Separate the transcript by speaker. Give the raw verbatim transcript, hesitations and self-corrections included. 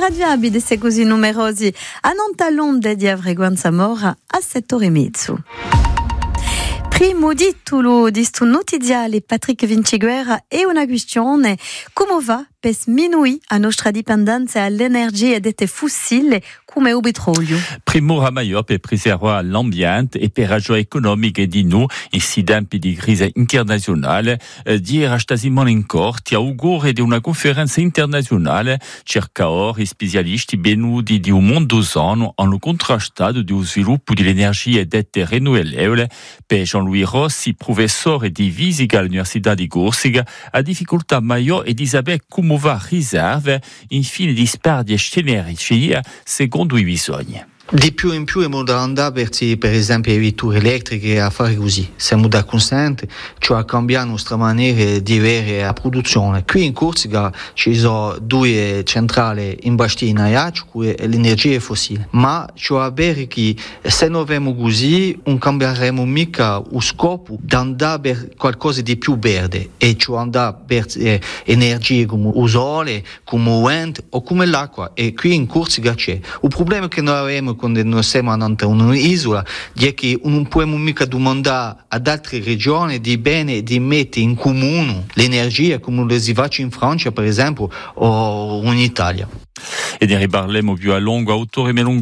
Speaker 1: irradiabili e se così numerosi a non talonde di Avreguanza Mora a sette ore e mezzo. Primo titolo di sto notiziale Patrick Vinciguerra è una questione: come va per sminuire la nostra dipendenza all'energia dette fossili come il petrolio?
Speaker 2: Primo ramaio per preservare l'ambiente e per ragioni economiche di noi in si tempi di crisi internazionale, eh, di rastasimo in corti auguri di una conferenza internazionale cerca ora i specialisti venuti di un mondo sano hanno contrastato di sviluppo dell'energia dette rinnovabili. Per Jean-Louis Rossi, professore di fisica all'Università di Corsica, ha difficoltà maggiore di sapere come va riserve infine di sperdici energia secondo i bisogni.
Speaker 3: Di più in più è modo da andare verso, per esempio, le vetture elettriche a fare così. Siamo da consente, cioè a cambiare la nostra maniera di avere la produzione. Qui in Corsica ci sono due centrali in Bastina e Acciu e l'energia fossile. Ma cioè a bere che se non abbiamo così non cambieremo mica lo scopo di andare per qualcosa di più verde e cioè andare per eh, energie come il sole, come il vento o come l'acqua. E qui in Corsica c'è. Il problema è che noi abbiamo quando noi siamo in un'isola è che non possiamo mica domandare ad altre regioni di bene di mettere in comune l'energia come lo si fa in Francia per esempio o in Italia.
Speaker 2: E ne riparleremo più a lungo, autore